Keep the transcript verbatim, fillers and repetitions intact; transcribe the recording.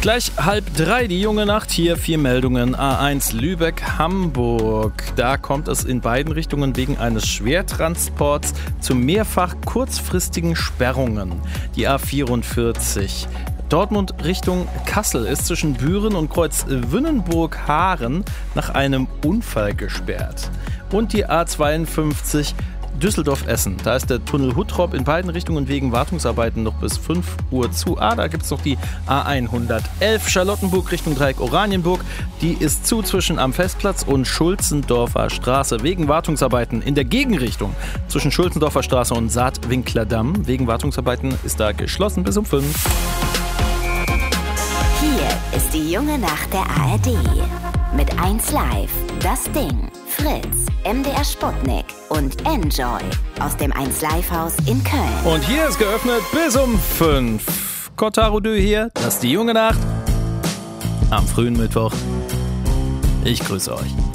Gleich halb drei, die junge Nacht, hier vier Meldungen. A eins Lübeck-Hamburg. Da kommt es in beiden Richtungen wegen eines Schwertransports zu mehrfach kurzfristigen Sperrungen. Die A vierundvierzig. Dortmund Richtung Kassel ist zwischen Büren und Kreuz Wünnenburg-Haaren nach einem Unfall gesperrt. Und die A zweiundfünfzig Düsseldorf-Essen. Da ist der Tunnel Huttrop in beiden Richtungen wegen Wartungsarbeiten noch bis fünf Uhr zu. Ah, da gibt es noch die A hundertelf Charlottenburg Richtung Dreieck Oranienburg. Die ist zu zwischen am Festplatz und Schulzendorfer Straße wegen Wartungsarbeiten in der Gegenrichtung. Zwischen Schulzendorfer Straße und Saatwinkler-Damm. Wegen Wartungsarbeiten ist da geschlossen bis um fünf. Hier ist die junge Nacht der A R D. Mit eins Live, Das Ding, Fritz, M D R Sputnik und Enjoy aus dem eins Live Haus in Köln. Und hier ist geöffnet bis um fünf. Kotaro Dö hier, das ist die junge Nacht am frühen Mittwoch. Ich grüße euch.